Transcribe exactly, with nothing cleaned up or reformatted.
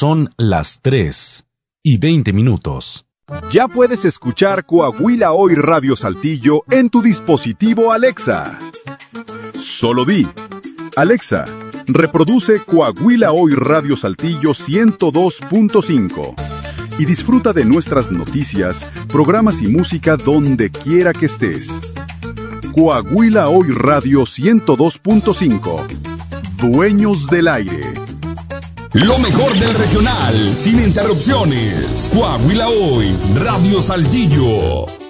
Son las tres y veinte minutos. Ya puedes escuchar Coahuila Hoy Radio Saltillo en tu dispositivo Alexa. Solo di: Alexa, reproduce Coahuila Hoy Radio Saltillo ciento dos punto cinco y disfruta de nuestras noticias, programas y música donde quiera que estés. Coahuila Hoy Radio ciento dos punto cinco. Dueños del aire. Lo mejor del regional, sin interrupciones. Coahuila Hoy, Radio Saltillo.